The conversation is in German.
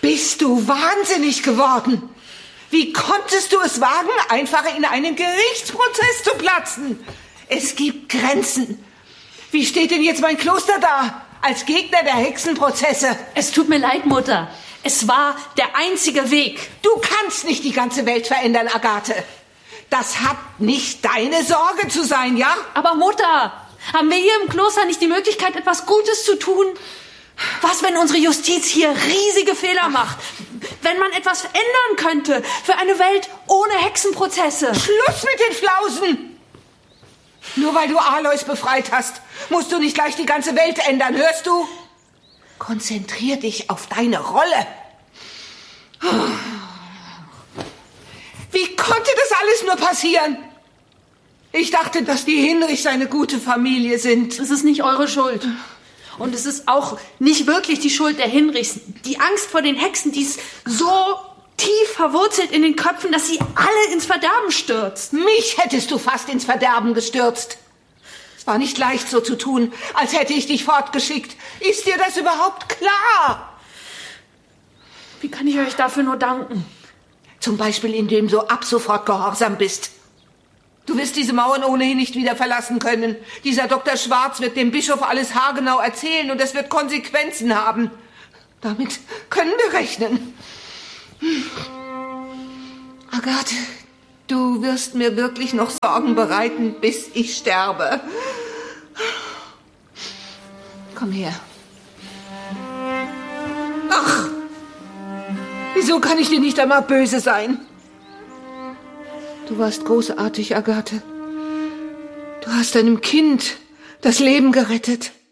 Bist du wahnsinnig geworden? Wie konntest du es wagen, einfach in einen Gerichtsprozess zu platzen? Es gibt Grenzen. Wie steht denn jetzt mein Kloster da, als Gegner der Hexenprozesse? Es tut mir leid, Mutter. Es war der einzige Weg. Du kannst nicht die ganze Welt verändern, Agathe. Das hat nicht deine Sorge zu sein, ja? Aber Mutter, haben wir hier im Kloster nicht die Möglichkeit, etwas Gutes zu tun? Was, wenn unsere Justiz hier riesige Fehler macht? Wenn man etwas ändern könnte für eine Welt ohne Hexenprozesse? Schluss mit den Flausen! Nur weil du Alois befreit hast, musst du nicht gleich die ganze Welt ändern, hörst du? Konzentrier dich auf deine Rolle. Wie konnte das alles nur passieren? Ich dachte, dass die Hinrichs eine gute Familie sind. Es ist nicht eure Schuld. Und es ist auch nicht wirklich die Schuld der Hinrichs. Die Angst vor den Hexen, die ist so tief verwurzelt in den Köpfen, dass sie alle ins Verderben stürzt. Mich hättest du fast ins Verderben gestürzt. Es war nicht leicht, so zu tun, als hätte ich dich fortgeschickt. Ist dir das überhaupt klar? Wie kann ich euch dafür nur danken? Zum Beispiel, indem du ab sofort gehorsam bist. Du wirst diese Mauern ohnehin nicht wieder verlassen können. Dieser Dr. Schwarz wird dem Bischof alles haargenau erzählen und es wird Konsequenzen haben. Damit können wir rechnen. Agathe, du wirst mir wirklich noch Sorgen bereiten, bis ich sterbe. Komm her. Ach, wieso kann ich dir nicht einmal böse sein? Du warst großartig, Agathe. Du hast deinem Kind das Leben gerettet.